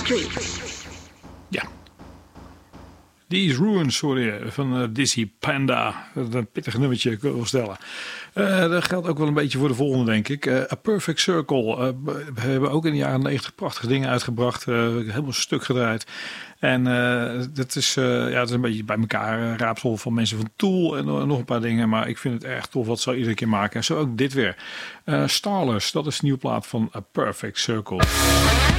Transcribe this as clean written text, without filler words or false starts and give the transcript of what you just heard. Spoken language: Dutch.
Ja. These Ruins, sorry, van Dizzy Panda. Een pittig nummertje, ik wil wel stellen. Dat geldt ook wel een beetje voor de volgende, denk ik. A Perfect Circle. We hebben ook in de jaren 90 prachtige dingen uitgebracht. Helemaal stuk gedraaid. En dat is een beetje bij elkaar raapsel van mensen van Tool en nog een paar dingen. Maar ik vind het erg tof wat ze iedere keer maken. En zo ook dit weer. Starless, dat is de nieuwe plaat van A Perfect Circle.